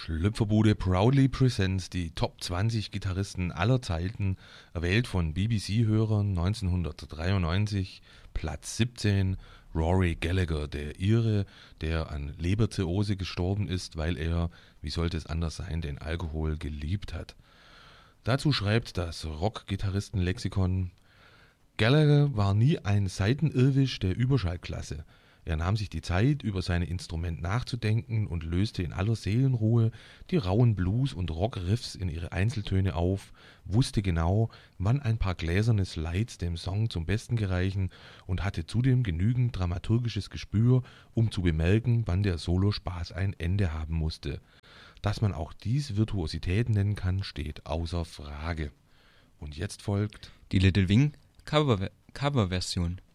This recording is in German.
Schlüpferbude proudly presents die Top 20 Gitarristen aller Zeiten, erwählt von BBC-Hörern 1993, Platz 17, Rory Gallagher, der Ire, der an Leberzirrhose gestorben ist, weil er, wie sollte es anders sein, den Alkohol geliebt hat. Dazu schreibt das Rock-Gitarristen-Lexikon: Gallagher war nie ein Saitenirrwisch der Überschallklasse. Er nahm sich die Zeit, über sein Instrument nachzudenken und löste in aller Seelenruhe die rauen Blues- und Rock-Riffs in ihre Einzeltöne auf, wusste genau, wann ein paar gläserne Slides dem Song zum Besten gereichen und hatte zudem genügend dramaturgisches Gespür, um zu bemerken, wann der Solospaß ein Ende haben musste. Dass man auch dies Virtuosität nennen kann, steht außer Frage. Und jetzt folgt die Little Wing Coverversion.